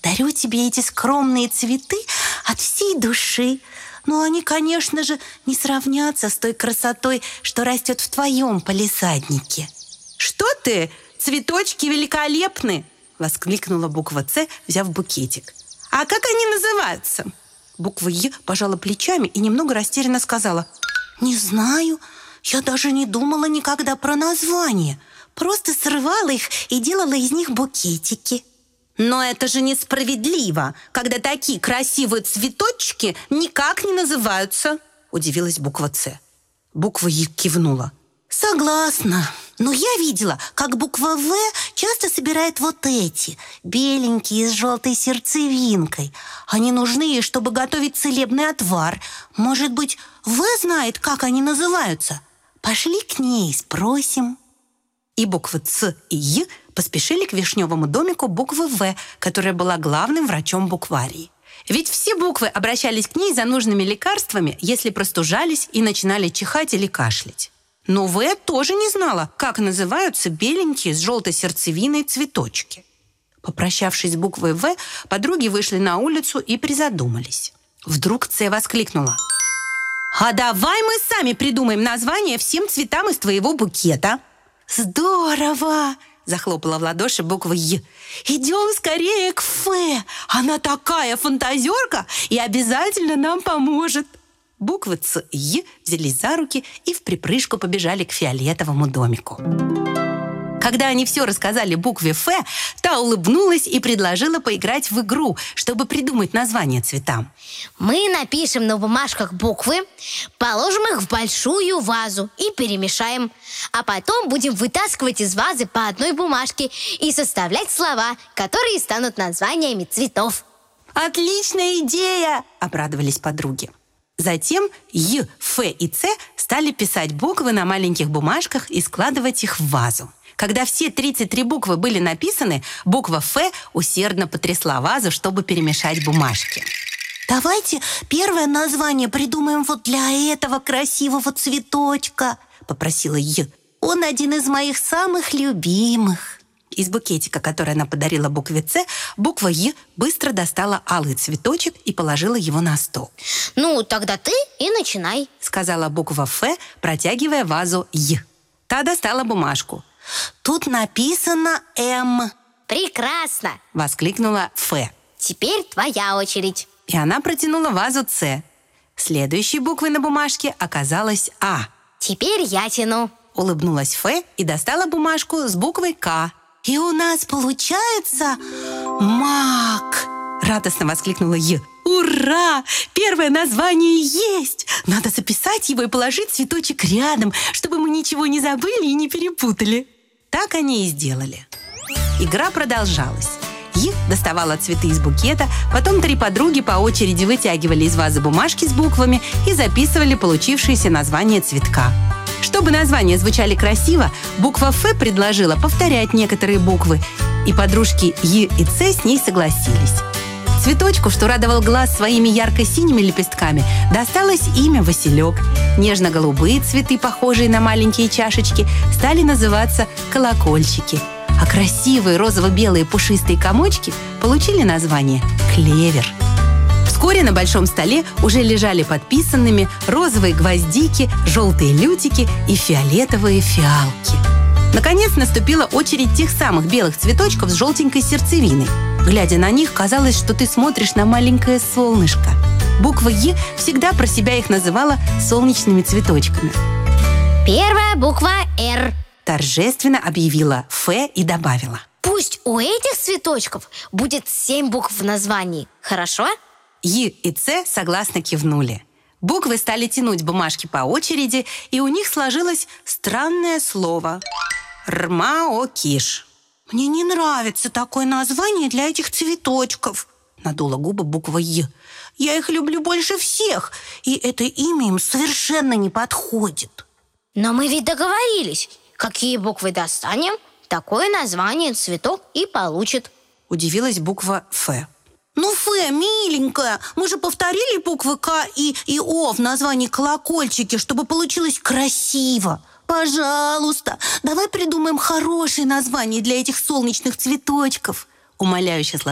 дарю тебе эти скромные цветы от всей души. Но они, конечно же, не сравнятся с той красотой, что растет в твоем палисаднике». «Что ты? Цветочки великолепны!» — воскликнула буква «Ц», взяв букетик. «А как они называются?» Буква «Е» пожала плечами и немного растерянно сказала: «Не знаю, я даже не думала никогда про название. Просто срывала их и делала из них букетики». «Но это же несправедливо, когда такие красивые цветочки никак не называются», — удивилась буква «Ц». Буква «Е» кивнула. «Согласна. Но я видела, как буква «В» часто собирает вот эти, беленькие, с желтой сердцевинкой. Они нужны ей, чтобы готовить целебный отвар. Может быть, «В» знает, как они называются? Пошли к ней, спросим». И буквы «Ц» и «Й» поспешили к вишневому домику буквы «В», которая была главным врачом букварии. Ведь все буквы обращались к ней за нужными лекарствами, если простужались и начинали чихать или кашлять. Но «В» тоже не знала, как называются беленькие с желтой сердцевиной цветочки. Попрощавшись с буквой «В», подруги вышли на улицу и призадумались. Вдруг «Ц» воскликнула: «А давай мы сами придумаем название всем цветам из твоего букета!» «Здорово!» — захлопала в ладоши буква «Й». «Идем скорее к «Ф». Она такая фантазерка и обязательно нам поможет». Буквы «Ц» и «Й» взялись за руки и вприпрыжку побежали к фиолетовому домику. Когда они все рассказали букве «Ф», та улыбнулась и предложила поиграть в игру, чтобы придумать название цветам. «Мы напишем на бумажках буквы, положим их в большую вазу и перемешаем. А потом будем вытаскивать из вазы по одной бумажке и составлять слова, которые станут названиями цветов». «Отличная идея!» – обрадовались подруги. Затем «Й», «Ф» и «Ц» стали писать буквы на маленьких бумажках и складывать их в вазу. Когда все 33 буквы были написаны, буква «Ф» усердно потрясла вазу, чтобы перемешать бумажки. «Давайте первое название придумаем вот для этого красивого цветочка», — попросила «Й». «Он один из моих самых любимых». Из букетика, который она подарила букве «Ц», буква «Й» быстро достала алый цветочек и положила его на стол. «Ну, тогда ты и начинай», — сказала буква «Ф», протягивая вазу «Й». Та достала бумажку. «Тут написано «М». «Прекрасно!» — воскликнула «Ф». «Теперь твоя очередь». И она протянула вазу «Ц». Следующей буквой на бумажке оказалась «А». «Теперь я тяну», — улыбнулась «Ф» и достала бумажку с буквой «К». «И у нас получается мак!» — радостно воскликнула «Й». «Ура! Первое название есть! Надо записать его и положить цветочек рядом, чтобы мы ничего не забыли и не перепутали». Так они и сделали. Игра продолжалась. Й доставала цветы из букета, потом 3 подруги по очереди вытягивали из вазы бумажки с буквами и записывали получившееся название цветка. Чтобы названия звучали красиво, буква «Ф» предложила повторять некоторые буквы, и подружки Й и Ц с ней согласились. Цветочку, что радовал глаз своими ярко-синими лепестками, досталось имя Василек. Нежно-голубые цветы, похожие на маленькие чашечки, стали называться колокольчики, а красивые розово-белые пушистые комочки получили название клевер. Вскоре на большом столе уже лежали подписанными розовые гвоздики, желтые лютики и фиолетовые фиалки. Наконец наступила очередь тех самых белых цветочков с желтенькой сердцевиной. Глядя на них, казалось, что ты смотришь на маленькое солнышко. Буква «Е» всегда про себя их называла солнечными цветочками. «Первая буква «Р», — торжественно объявила «Ф» и добавила: «Пусть у этих цветочков будет 7 букв в названии, хорошо?» Й и Ц согласно кивнули. Буквы стали тянуть бумажки по очереди, и у них сложилось странное слово — «рмаокиш». «Мне не нравится такое название для этих цветочков», — надула губы буква «Й». «Я их люблю больше всех, и это имя им совершенно не подходит». «Но мы ведь договорились, какие буквы достанем, такое название цветок и получит», — удивилась буква «Ф». «Ну, Ф, миленькая, мы же повторили буквы К и О в названии колокольчики, чтобы получилось красиво. Пожалуйста, давай придумаем хорошее название для этих солнечных цветочков», — умоляюще